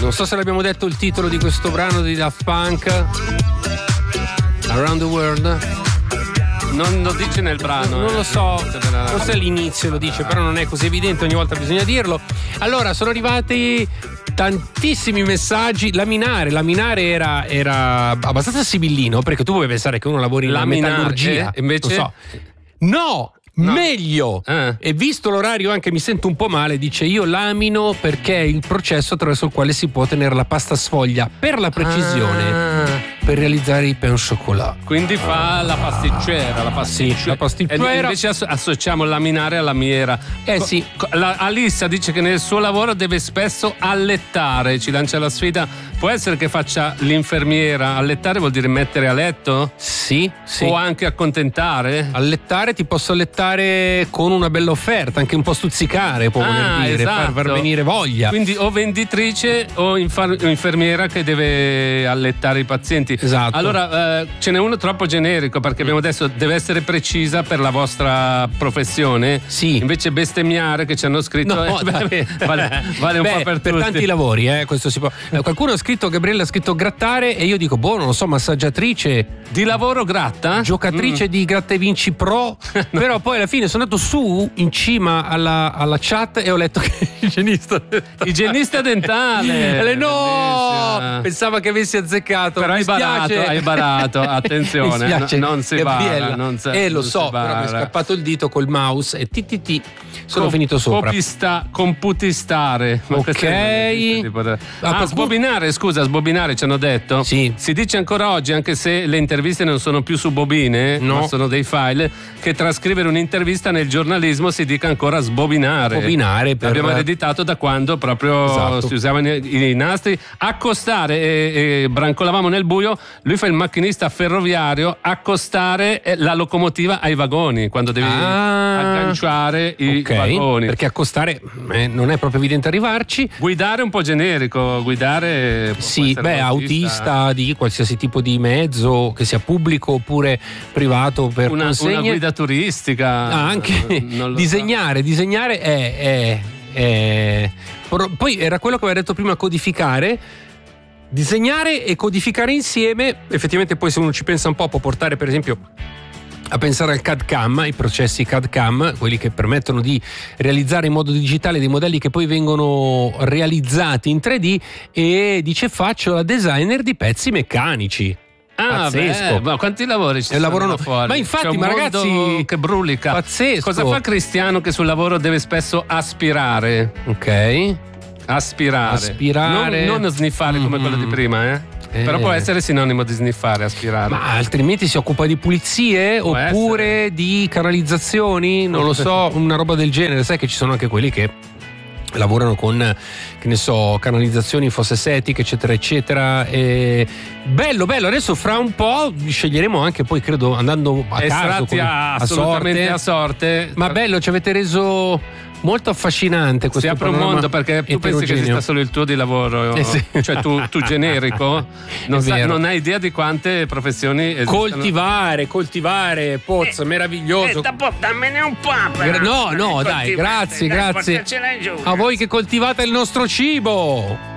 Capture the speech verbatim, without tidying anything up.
Non so se l'abbiamo detto il titolo di questo brano di Daft Punk, Around the World. Non lo dice nel brano. Non eh. lo so, forse all'inizio lo dice, però non è così evidente, ogni volta bisogna dirlo. Allora, sono arrivati tantissimi messaggi. Laminare, laminare era, era abbastanza sibillino, perché tu puoi pensare che uno lavori in Laminare, metallurgia. eh, invece? Lo so. No! No. Meglio! Eh. E visto l'orario anche mi sento un po' male, dice io lamino perché è il processo attraverso il quale si può ottenere la pasta sfoglia per la precisione, Ah. per realizzare i pain au chocolat. Quindi fa la pasticcera, la pasticcera. Sì, la pasticcera. E invece asso- associamo laminare alla lamiera. Eh Co- sì. co- la- Alissa dice che nel suo lavoro deve spesso allettare, ci lancia la sfida. Può essere che faccia l'infermiera? Allettare vuol dire mettere a letto? Sì, sì. O anche accontentare? Allettare, ti posso allettare con una bella offerta, anche un po' stuzzicare, può voler Ah, dire, esatto. far, far venire voglia. Quindi o venditrice o infar- infermiera che deve allettare i pazienti. Esatto. Allora eh, ce n'è uno troppo generico, perché abbiamo detto deve essere precisa per la vostra professione. Sì. Invece bestemmiare, che ci hanno scritto, No, eh, dai. vale, vale un Beh, po' per, per tutti. tanti lavori, eh, questo si può. Eh, qualcuno ha scritto, Gabriella ha scritto grattare, e io dico, boh, non lo so, massaggiatrice, Di lavoro gratta? giocatrice Mm. di Gratta e Vinci Pro. Però poi alla fine sono andato su in cima alla, alla chat e ho letto che igienista Igienista dentale. E le- no, Bellissima. pensava che avessi azzeccato. Però Mi hai barato, spiace. hai barato, attenzione, Mi spiace, no- non si Gabriella. bara, non si- eh lo non si so, però mi è bara. scappato il dito col mouse e ti ti ti sono Com- finito sopra. Copista, computistare. Ma Ok. questo non esiste, tipo da- Ah, Ah, qualcuno- sbobinare, scusa, sbobinare ci hanno detto. Sì. Si dice ancora oggi, anche se le interviste non sono più su bobine, No. ma sono dei file, che trascrivere un'intervista nel giornalismo si dica ancora sbobinare. Sbobinare per- L'abbiamo ereditato da quando proprio Esatto. si usavano i, i nastri. Accostare e, e brancolavamo nel buio, lui fa il macchinista ferroviario, accostare eh, la locomotiva ai vagoni, quando devi Ah. agganciare i Ok, vagoni. perché accostare eh, non è proprio evidente arrivarci. Guidare è un po' generico, guidare può Sì, essere beh, autista di qualsiasi tipo di mezzo, che sia pubblico oppure privato per una, consegne. una guida turistica. Ah, anche non lo disegnare, disegnare è, è- è- pro- poi era quello che aveva detto prima, codificare. Disegnare e codificare insieme, effettivamente poi se uno ci pensa un po' può portare per esempio a pensare al C A D C A M, i processi C A D C A M, quelli che permettono di realizzare in modo digitale dei modelli che poi vengono realizzati in tre D, e dice faccio la designer di pezzi meccanici. Ah, Pazzesco. beh, ma quanti lavori ci E sono lavorano- là fuori? ma infatti, C'è un ma mondo ragazzi, che brulica. pazzesco. Cosa fa Cristiano che sul lavoro deve spesso aspirare? Ok. Aspirare. Aspirare. Non, non sniffare come Mm. quello di prima, eh? Eh. Però può essere sinonimo di sniffare, aspirare. Ma altrimenti si occupa di pulizie Può oppure di canalizzazioni, non lo so, una roba del genere. Sai che ci sono anche quelli che lavorano con, che ne so, canalizzazioni, fosse settiche, eccetera eccetera. E bello, bello. Adesso fra un po' sceglieremo anche, poi credo andando a caso, Estratti come- a- assolutamente sorte. a sorte. Ma bello, ci avete reso molto affascinante questo Si apre un panorama mondo, perché tu pensi che eterogeneo. esista solo il tuo di lavoro, Eh sì. cioè tu, tu generico, non, È sa- vero. non hai idea di quante professioni esistono. Coltivare, coltivare, Poz, meraviglioso. dammene un po'. Gra- no, no, dai, grazie, grazie. A voi che coltivate il nostro cibo.